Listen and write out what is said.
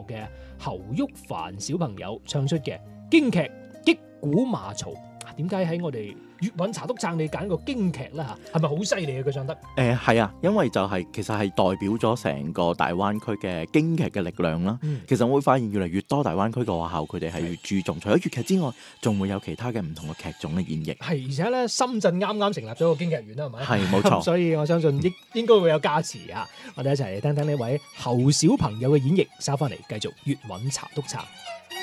校嘅侯旭凡小朋友唱出嘅京劇擊鼓馬槽。點解喺我哋粵韻茶篤撐你揀個京劇咧嚇？係咪好犀利啊？佢唱得係啊，因為就係其實係代表咗成個大灣區嘅京劇嘅力量啦。其實我會發現越嚟越多大灣區嘅學校，佢哋係越注重除咗粵劇之外，仲會有其他嘅唔同嘅劇種嘅演繹。 係，而且咧深圳啱啱成立咗個京劇院啦，係咪？ 係冇錯。 所以我相信應該會有加持啊！我哋一齊嚟聽聽呢位侯小朋友嘅演繹，收翻嚟繼續粵韻茶篤撐。